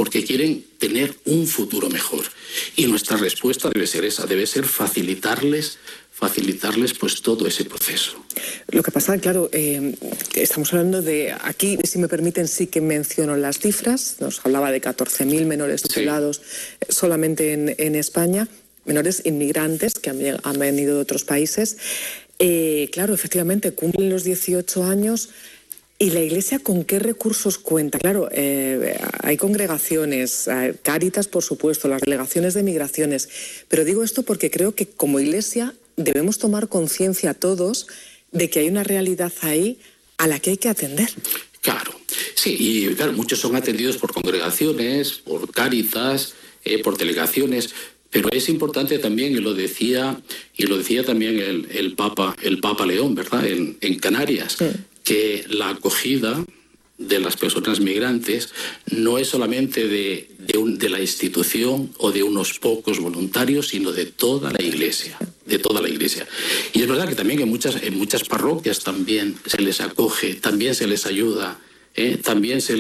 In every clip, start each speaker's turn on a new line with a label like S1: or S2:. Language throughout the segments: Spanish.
S1: porque quieren tener un futuro mejor. Y nuestra respuesta debe ser esa, debe ser facilitarles pues todo ese proceso.
S2: Lo que pasa, claro, estamos hablando de, aquí, si me permiten, sí que menciono las cifras, nos hablaba de 14.000 menores tutelados solamente en España, menores inmigrantes que han venido de otros países. Claro, efectivamente, cumplen los 18 años. ¿Y la Iglesia con qué recursos cuenta? Claro, hay congregaciones, Cáritas, por supuesto, las delegaciones de migraciones, pero digo esto porque creo que como Iglesia debemos tomar conciencia todos de que hay una realidad ahí a la que hay que atender.
S1: Claro, sí, y claro, muchos son atendidos por congregaciones, por Cáritas, por delegaciones, pero es importante también, y lo decía también el Papa León, ¿verdad?, en Canarias, que la acogida de las personas migrantes no es solamente de la institución o de unos pocos voluntarios, sino de toda la Iglesia, Y es verdad que también en muchas parroquias también se les acoge, también se les ayuda, también se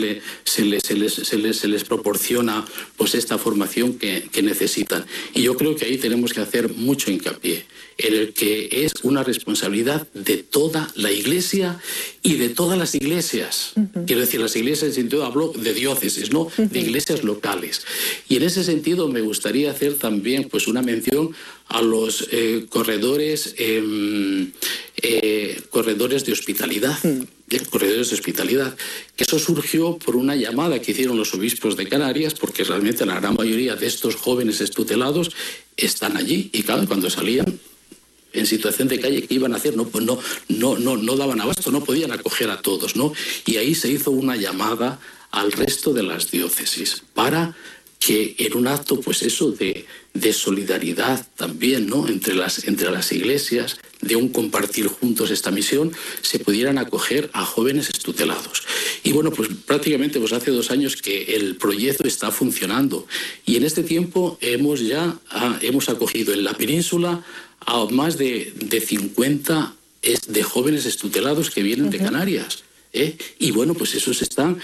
S1: les proporciona pues esta formación que necesitan. Y yo creo que ahí tenemos que hacer mucho hincapié en el que es una responsabilidad de toda la Iglesia y de todas las iglesias. Quiero decir, las iglesias, en todo hablo de diócesis, ¿no?, de iglesias locales. Y en ese sentido me gustaría hacer también pues una mención a los corredores de hospitalidad. Corredores de hospitalidad, que eso surgió por una llamada que hicieron los obispos de Canarias, porque realmente la gran mayoría de estos jóvenes tutelados están allí, y claro, cuando salían en situación de calle, ¿qué iban a hacer? No daban abasto, no podían acoger a todos, ¿no? Y ahí se hizo una llamada al resto de las diócesis para que en un acto, pues eso, de solidaridad también, ¿no?, entre las iglesias, de un compartir juntos esta misión, se pudieran acoger a jóvenes tutelados. Y bueno, pues prácticamente pues hace 2 años que el proyecto está funcionando. Y en este tiempo hemos acogido en la península a más de 50 de jóvenes tutelados que vienen de Canarias. Y bueno, pues esos están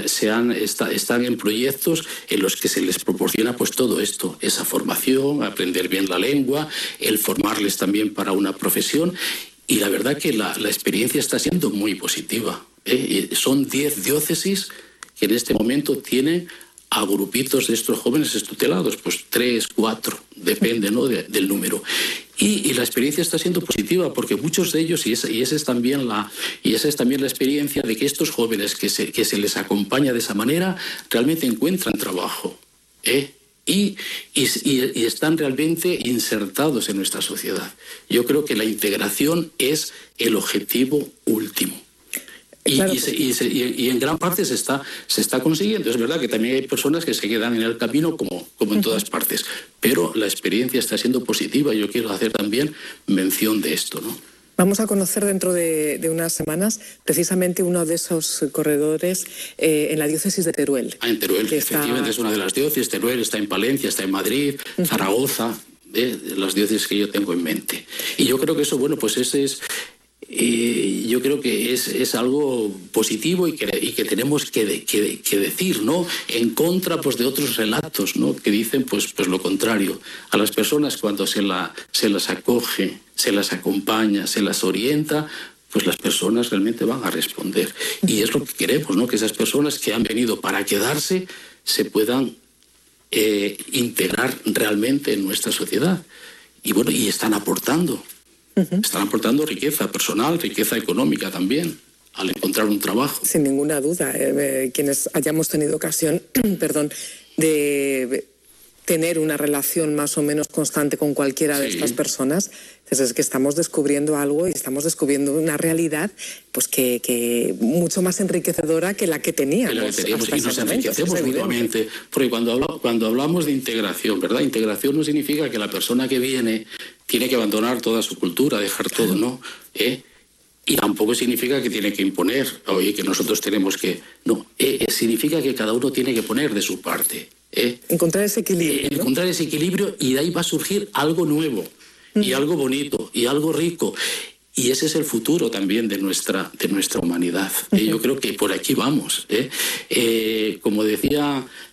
S1: en proyectos en los que se les proporciona pues todo esto, esa formación, aprender bien la lengua, el formarles también para una profesión, y la verdad que la experiencia está siendo muy positiva. Son 10 diócesis que en este momento tienen a grupitos de estos jóvenes tutelados, pues 3, 4, depende, ¿no?, del número. Y la experiencia está siendo positiva porque muchos de ellos, y esa es también la experiencia de que estos jóvenes que se les acompaña de esa manera realmente encuentran trabajo, y están realmente insertados en nuestra sociedad. Yo creo que la integración es el objetivo último. Claro. Y en gran parte se está consiguiendo. Es verdad que también hay personas que se quedan en el camino como en todas partes, pero la experiencia está siendo positiva y yo quiero hacer también mención de esto, ¿no?
S2: Vamos a conocer dentro de unas semanas precisamente uno de esos corredores en la diócesis de Teruel.
S1: En Teruel, efectivamente, es una de las diócesis. Teruel está en Palencia, está en Madrid, Zaragoza, las diócesis que yo tengo en mente. Y yo creo que eso, bueno, pues ese es... yo creo que es algo positivo y que tenemos que decir, ¿no?, en contra pues de otros relatos, ¿no?, que dicen pues lo contrario. A las personas cuando se las acoge, se las acompaña, se las orienta, pues las personas realmente van a responder. Y es lo que queremos, ¿no?, que esas personas que han venido para quedarse se puedan integrar realmente en nuestra sociedad. Y bueno, y están aportando. Están aportando riqueza personal, riqueza económica también, al encontrar un trabajo.
S2: Sin ninguna duda, quienes hayamos tenido ocasión, de tener una relación más o menos constante con cualquiera de estas personas, es que estamos descubriendo algo y estamos descubriendo una realidad pues que mucho más enriquecedora que la que teníamos.
S1: Y nos enriquecemos mutuamente, porque cuando hablamos de integración, ¿verdad? Integración no significa que la persona que viene tiene que abandonar toda su cultura, dejar todo, ¿no? Y tampoco significa que tiene que imponer, oye, que nosotros tenemos que... No, significa que cada uno tiene que poner de su parte.
S2: Encontrar ese equilibrio.
S1: Encontrar ese equilibrio, y de ahí va a surgir algo nuevo, y algo bonito, y algo rico. Y ese es el futuro también de nuestra humanidad. Yo creo que por aquí vamos. Como decía